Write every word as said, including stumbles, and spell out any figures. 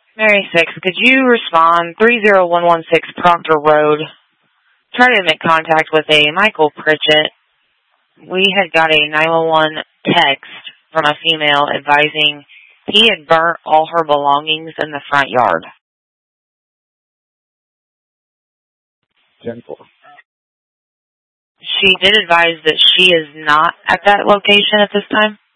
Mary six, could you respond three zero one one six Proctor Road? Try to make contact with a Michael Pritchett. We had got a nine one one text from a female advising he had burnt all her belongings in the front yard. ten four. She did advise that she is not at that location at this time.